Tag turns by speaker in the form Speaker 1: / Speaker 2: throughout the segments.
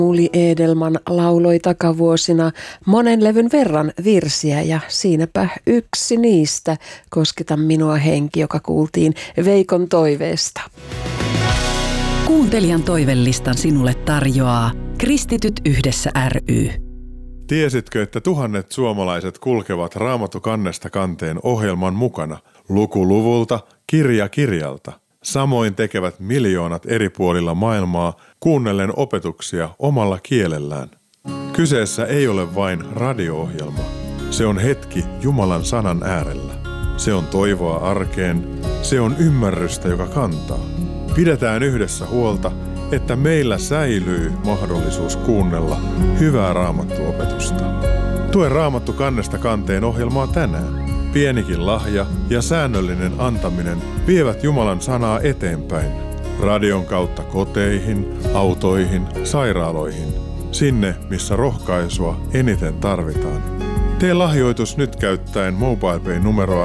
Speaker 1: Uli Edelman lauloi takavuosina monen levyn verran virsiä ja siinäpä yksi niistä, Kosketa minua henki, joka kuultiin Veikon toiveesta.
Speaker 2: Kuuntelijan toivelistan sinulle tarjoaa Kristityt yhdessä ry.
Speaker 3: Tiesitkö, että tuhannet suomalaiset kulkevat Raamattu kannesta kanteen ohjelman mukana, luku luvulta, kirja kirjalta? Samoin tekevät miljoonat eri puolilla maailmaa kuunnellen opetuksia omalla kielellään. Kyseessä ei ole vain radio-ohjelma. Se on hetki Jumalan sanan äärellä. Se on toivoa arkeen. Se on ymmärrystä, joka kantaa. Pidetään yhdessä huolta, että meillä säilyy mahdollisuus kuunnella hyvää Raamattu-opetusta. Tue Raamattu kannesta kanteen ohjelmaa tänään. Pienikin lahja ja säännöllinen antaminen vievät Jumalan sanaa eteenpäin. Radion kautta koteihin, autoihin, sairaaloihin. Sinne, missä rohkaisua eniten tarvitaan. Tee lahjoitus nyt käyttäen MobilePay-numeroa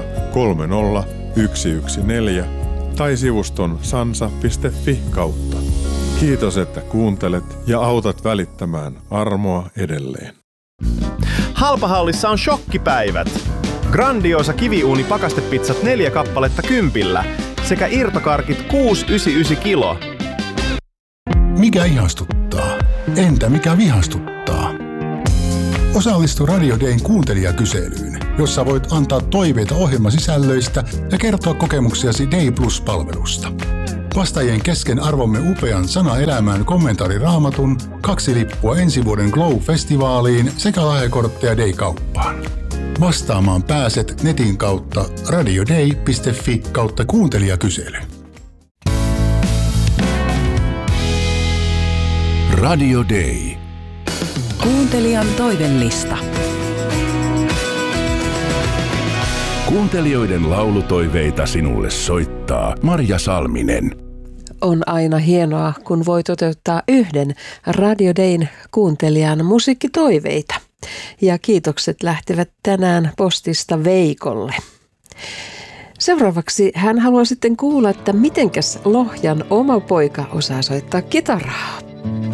Speaker 3: 30114 tai sivuston sansa.fi kautta. Kiitos, että kuuntelet ja autat välittämään armoa edelleen.
Speaker 4: Halpahallissa on shokkipäivät. Grandiosa kiviuuni pakastepizzat 4 kappaletta 10 sekä irtokarkit 6,99 kilo.
Speaker 5: Mikä ihastuttaa? Entä mikä vihastuttaa? Osallistu Radio Dayn kuuntelijakyselyyn, jossa voit antaa toiveita ohjelmasisällöistä ja kertoa kokemuksiasi Day Plus-palvelusta. Vastaajien kesken arvomme upean Sana elämään kommentaari Raamatun, 2 lippua ensi vuoden Glow-festivaaliin sekä lahjakortteja Day-kauppaan. Vastaamaan pääset netin kautta radioday.fi kautta kuuntelijakysely.
Speaker 6: Radio Day.
Speaker 2: Kuuntelijan toivelista.
Speaker 6: Kuuntelijoiden laulutoiveita sinulle soittaa Marja Salminen.
Speaker 1: On aina hienoa, kun voi toteuttaa yhden Radio Dayn kuuntelijan musiikkitoiveita. Ja kiitokset lähtevät tänään postista Veikolle. Seuraavaksi hän haluaa sitten kuulla, että mitenkäs Lohjan oma poika osaa soittaa kitaraa.